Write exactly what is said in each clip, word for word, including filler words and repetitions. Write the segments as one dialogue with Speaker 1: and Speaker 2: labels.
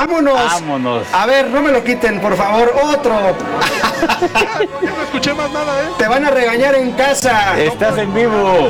Speaker 1: vámonos.
Speaker 2: Vámonos.
Speaker 1: A ver, no me lo quiten, por favor, otro.
Speaker 3: Yo no escuché más nada, ¿eh?
Speaker 1: Te van a regañar en casa.
Speaker 2: Estás en vivo.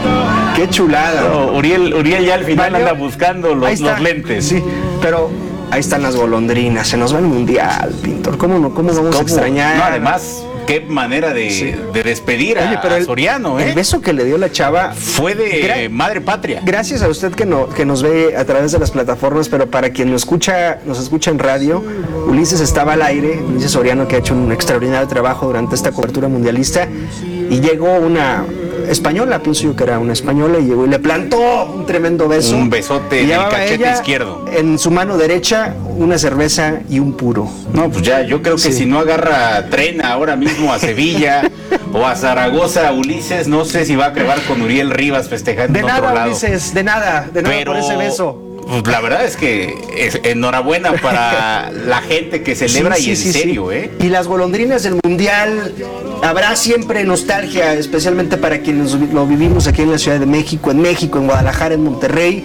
Speaker 1: Qué chulada.
Speaker 2: No, Uriel, Uriel ya al final
Speaker 1: Valió.
Speaker 2: anda buscando los, los lentes.
Speaker 1: Sí, pero ahí están las golondrinas. Se nos va el mundial, Pintor. ¿Cómo, no, cómo vamos
Speaker 2: ¿Cómo?
Speaker 1: a extrañar?
Speaker 2: No, además, qué manera de,
Speaker 1: Sí.
Speaker 2: de despedir a,
Speaker 1: Oye, pero
Speaker 2: a
Speaker 1: el,
Speaker 2: Soriano, ¿eh?
Speaker 1: El beso que le dio la chava
Speaker 2: fue de
Speaker 1: Gra-
Speaker 2: madre patria.
Speaker 1: Gracias a usted que, no, que nos ve a través de las plataformas, pero para quien nos escucha, nos escucha en radio, Ulises estaba al aire, Ulises Soriano, que ha hecho un extraordinario trabajo durante esta cobertura mundialista, y llegó una española, pienso yo que era una española, y llegó y le plantó un tremendo beso.
Speaker 2: Un besote
Speaker 1: Y
Speaker 2: en el
Speaker 1: llevaba
Speaker 2: cachete
Speaker 1: ella
Speaker 2: izquierdo.
Speaker 1: En su mano derecha, una cerveza y un puro.
Speaker 2: No, pues ya, yo creo que
Speaker 1: Sí.
Speaker 2: si no agarra tren ahora mismo a Sevilla o a Zaragoza, Ulises, no sé si va a acabar con Uriel Rivas festejando
Speaker 1: De
Speaker 2: en otro
Speaker 1: nada,
Speaker 2: lado.
Speaker 1: Ulises, de nada, de nada
Speaker 2: Pero
Speaker 1: por ese beso.
Speaker 2: pues, la verdad es que es, enhorabuena para la gente que celebra
Speaker 1: Sí,
Speaker 2: y
Speaker 1: sí,
Speaker 2: en
Speaker 1: sí,
Speaker 2: serio,
Speaker 1: sí.
Speaker 2: ¿eh?
Speaker 1: Y las golondrinas del mundial, habrá siempre nostalgia, especialmente para quienes lo vivimos aquí en la Ciudad de México, en México, en Guadalajara, en Monterrey.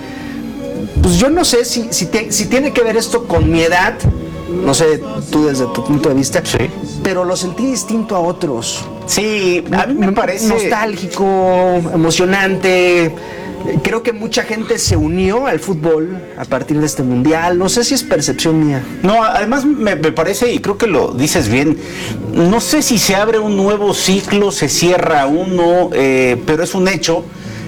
Speaker 1: Pues yo no sé si, si, te- si tiene que ver esto con mi edad, no sé tú desde tu punto de vista,
Speaker 2: Sí.
Speaker 1: pero lo sentí distinto a otros.
Speaker 2: Sí, a mí me parece
Speaker 1: Nostálgico, emocionante. Creo que mucha gente se unió al fútbol a partir de este mundial. No sé si es percepción mía.
Speaker 2: No, además me, me parece, y creo que lo dices bien, no sé si se abre un nuevo ciclo, se cierra uno, eh, pero es un hecho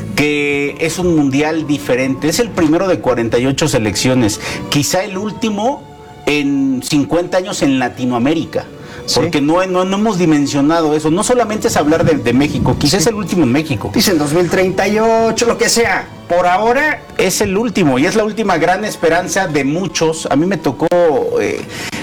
Speaker 2: que es un mundial diferente. Es el primero de cuarenta y ocho selecciones, quizá el último en cincuenta años en Latinoamérica.
Speaker 1: Sí.
Speaker 2: Porque no, no, no hemos dimensionado eso. No solamente es hablar de, de México, quizás es el último en México.
Speaker 1: Dicen dos mil treinta y ocho, lo que sea. Por ahora,
Speaker 2: Es el último y es la última gran esperanza de muchos. A mí me tocó eh,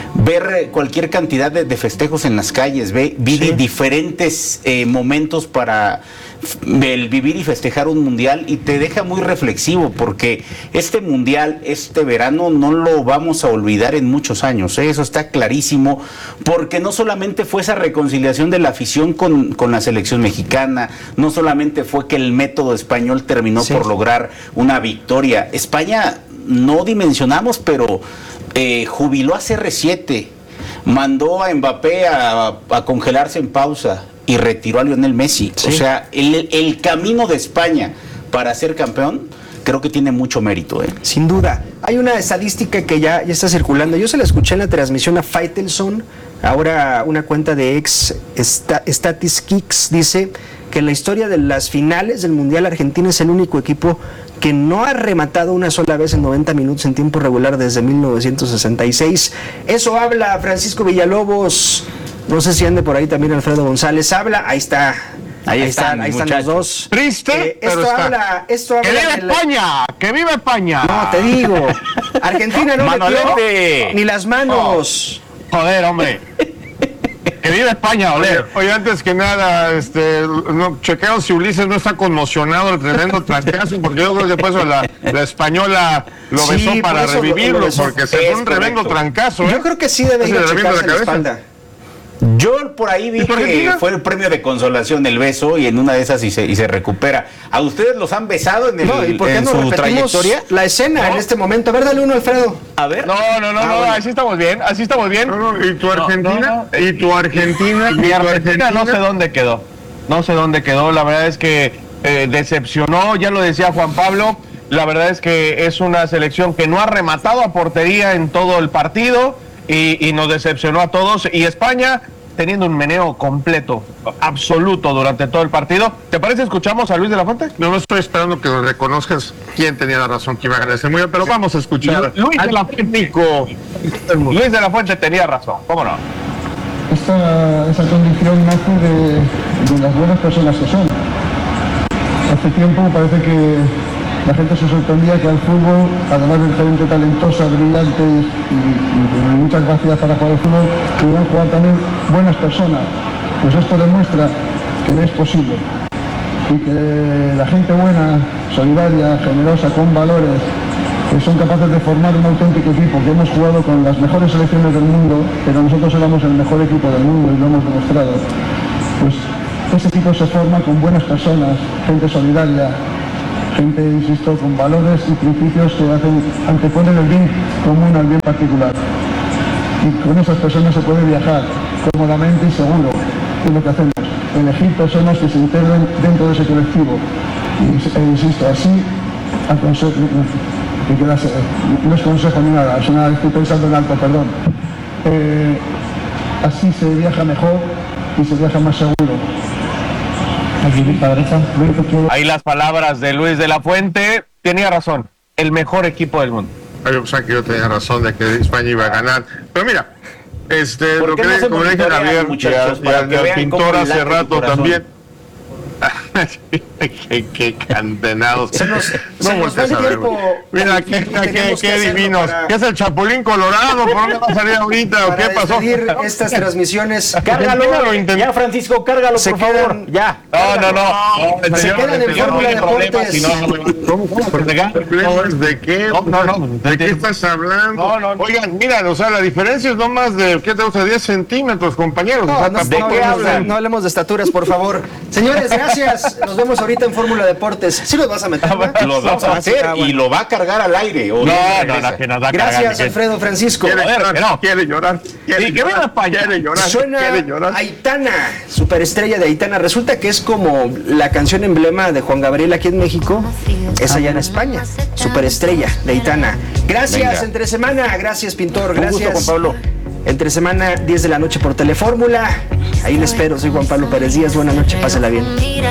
Speaker 2: ver cualquier cantidad de, de festejos en las calles, ve, vi
Speaker 1: Sí.
Speaker 2: diferentes eh, momentos para f- el vivir y festejar un mundial y te deja muy reflexivo porque este mundial, este verano no lo vamos a olvidar en muchos años, ¿eh? Eso está clarísimo, porque no solamente fue esa reconciliación de la afición con, con la selección mexicana, no solamente fue que el método español terminó
Speaker 1: Sí.
Speaker 2: por lograr una victoria. España no dimensionamos, pero eh, jubiló a C R siete, mandó a Mbappé a, a congelarse en pausa y retiró a Lionel Messi.
Speaker 1: Sí.
Speaker 2: O sea, el, el camino de España para ser campeón creo que tiene mucho mérito, ¿eh?
Speaker 1: sin duda, hay una estadística que ya, ya está circulando. Yo se la escuché en la transmisión a Faitelson, ahora una cuenta de ex Sta- Statistics, dice que en la historia de las finales del Mundial, Argentina es el único equipo que no ha rematado una sola vez en noventa minutos en tiempo regular desde mil novecientos sesenta y seis. Eso habla Francisco Villalobos, no sé si ande por ahí también Alfredo González, habla, ahí está.
Speaker 2: Ahí están,
Speaker 1: ahí están los
Speaker 2: muchachos.
Speaker 1: dos.
Speaker 3: Triste,
Speaker 1: Eh,
Speaker 3: pero
Speaker 1: esto
Speaker 3: está.
Speaker 1: habla, esto habla
Speaker 3: ¡Que viva
Speaker 1: de la-
Speaker 3: España! ¡Que viva España!
Speaker 1: No, te digo. Argentina no
Speaker 2: Manolete.
Speaker 1: metió ni las manos.
Speaker 3: Joder, hombre. ¡Que viva España, Oler!
Speaker 4: Oye, antes que nada, este, no, chequeo si Ulises no está conmocionado el tremendo trancazo, porque yo creo que después la, la española lo
Speaker 1: Sí,
Speaker 4: besó
Speaker 1: por
Speaker 4: para
Speaker 1: eso lo-
Speaker 4: revivirlo,
Speaker 1: lo besó.
Speaker 4: porque se
Speaker 2: Es
Speaker 4: fue un tremendo
Speaker 2: correcto.
Speaker 4: trancazo. ¿eh?
Speaker 1: Yo creo que sí debe ir
Speaker 4: Ese
Speaker 1: a
Speaker 4: le revienta
Speaker 1: checarse la
Speaker 4: la cabeza.
Speaker 1: espalda.
Speaker 2: Yo por ahí vi
Speaker 4: ¿Y tu
Speaker 2: que
Speaker 4: Argentina?
Speaker 2: fue el premio de consolación el beso y en una de esas y se, y se recupera. ¿A ustedes los han besado en, el,
Speaker 1: No, ¿y por qué
Speaker 2: en
Speaker 1: no
Speaker 2: su
Speaker 1: repetimos
Speaker 2: trayectoria?
Speaker 1: la escena en este momento? A ver, dale uno, Alfredo.
Speaker 2: A ver.
Speaker 3: No, no, no,
Speaker 1: Ah,
Speaker 3: no,
Speaker 1: bueno.
Speaker 3: así estamos bien, así estamos bien.
Speaker 4: No, no, ¿y tu Argentina?
Speaker 3: no, no.
Speaker 4: ¿Y tu Argentina? ¿Y
Speaker 3: Mi
Speaker 4: tu
Speaker 3: Argentina no sé dónde quedó. No sé dónde quedó. La verdad es que eh, decepcionó, ya lo decía Juan Pablo. La verdad es que es una selección que no ha rematado a portería en todo el partido y, y nos decepcionó a todos. Y España teniendo un meneo completo, absoluto durante todo el partido. ¿Te parece escuchamos a Luis de la Fuente?
Speaker 4: No, no estoy esperando que reconozcas quién tenía la razón, que iba a agradecer muy bien, pero vamos a escuchar.
Speaker 3: Luis de la
Speaker 4: al técnico.
Speaker 3: Luis de la Fuente tenía razón, ¿cómo no?
Speaker 5: Esta, esa condición nace de, de las buenas personas que son. Hace tiempo parece que la gente se sorprendía que al fútbol, además de gente talentosa, brillante y, y con muchas capacidades para jugar al fútbol, pudieran jugar también buenas personas. Pues esto demuestra que es posible y que la gente buena, solidaria, generosa, con valores, que son capaces de formar un auténtico equipo, que hemos jugado con las mejores selecciones del mundo, pero nosotros éramos el mejor equipo del mundo y lo hemos demostrado. Pues ese equipo se forma con buenas personas, gente solidaria, Gente, insisto, con valores y principios que hacen, anteponen el bien común al bien particular. Y con esas personas se puede viajar cómodamente y seguro. Es lo que hacemos, elegir personas que se integren dentro de ese colectivo. Y, e insisto, así, aconsejo, que quedas, no es consejo ni nada, es una, estoy pensando en alto, perdón. Eh, así se viaja mejor y se viaja más seguro.
Speaker 3: Ahí las palabras de Luis de la Fuente. Tenía razón, el mejor equipo del mundo.
Speaker 4: Yo pensaba que yo tenía razón de que España iba a ganar. Pero mira, este, lo que
Speaker 2: no
Speaker 4: le, como le dije a Javier y al pintor hace rato también. qué, qué cantenados.
Speaker 1: Se nos,
Speaker 4: no
Speaker 1: se nos va el tiempo.
Speaker 4: Mira, qué, qué, qué divinos. Para... ¿Qué es el Chapulín Colorado? ¿Por dónde va a salir ahorita? ¿O qué pasó?
Speaker 1: Estas transmisiones.
Speaker 2: Cárgalo, ya, Francisco, cárgalo,
Speaker 1: se
Speaker 2: por
Speaker 1: quedan,
Speaker 2: favor.
Speaker 1: Ya.
Speaker 3: No, no, no.
Speaker 1: no se señor, quedan en Fórmula Deportes. Si no,
Speaker 4: ¿Cómo? ¿Cómo? ¿De qué?
Speaker 3: No, no, no.
Speaker 4: ¿De qué estás hablando?
Speaker 3: No, no, no.
Speaker 4: Oigan, mira, o sea, la diferencia es no más de, ¿qué te gusta? diez centímetros, compañeros.
Speaker 1: No,
Speaker 4: o sea,
Speaker 1: no,
Speaker 4: ¿de
Speaker 1: no,
Speaker 4: qué
Speaker 1: no,
Speaker 4: hablan?
Speaker 1: No hablemos de estaturas, por favor. Señores, gracias. Nos vemos ahorita en Fórmula Deportes. ¿Sí los vas a meter?
Speaker 2: Lo vamos a hacer
Speaker 1: ah, bueno.
Speaker 2: y lo va a cargar al aire.
Speaker 3: No, no, no, que nos va a cargar.
Speaker 1: Gracias, Alfredo Francisco.
Speaker 4: Quiere
Speaker 3: Joder,
Speaker 4: llorar,
Speaker 3: que no.
Speaker 4: quiere llorar. Quiere
Speaker 3: Sí, que venga España.
Speaker 4: Quiere llorar.
Speaker 1: Suena
Speaker 4: quiere llorar.
Speaker 1: Aitana, superestrella de Aitana. Resulta que es como la canción emblema de Juan Gabriel aquí en México. Es allá en España. Superestrella de Aitana. Gracias, venga. Entre semana. Gracias, pintor. Gracias.
Speaker 2: Un gusto, Juan Pablo.
Speaker 1: Entre semana, diez de la noche por Telefórmula. Ahí le espero. Soy Juan Pablo Pérez Díaz. Buenas noches. Pásela bien.